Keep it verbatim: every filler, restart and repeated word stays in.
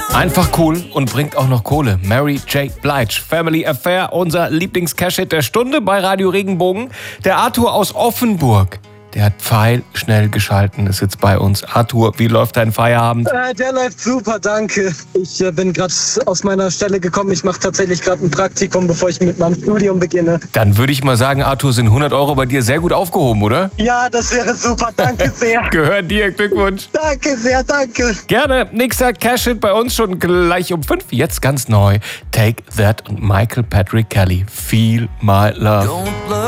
Einfach cool und bringt auch noch Kohle. Mary J. Blige, Family Affair, unser Lieblings-Cash-Hit der Stunde bei Radio Regenbogen. Der Arthur aus Offenburg, der hat Pfeil schnell geschalten, ist jetzt bei uns. Arthur, wie läuft dein Feierabend? Äh, der läuft super, danke. Ich äh, bin gerade aus meiner Stelle gekommen. Ich mache tatsächlich gerade ein Praktikum, bevor ich mit meinem Studium beginne. Dann würde ich mal sagen, Arthur, sind hundert Euro bei dir sehr gut aufgehoben, oder? Ja, das wäre super, danke sehr. Gehört dir, Glückwunsch. Danke sehr, danke. Gerne, nächster Cash-Hit bei uns schon gleich um fünf. Jetzt ganz neu. Take That und Michael Patrick Kelly. Feel My Love.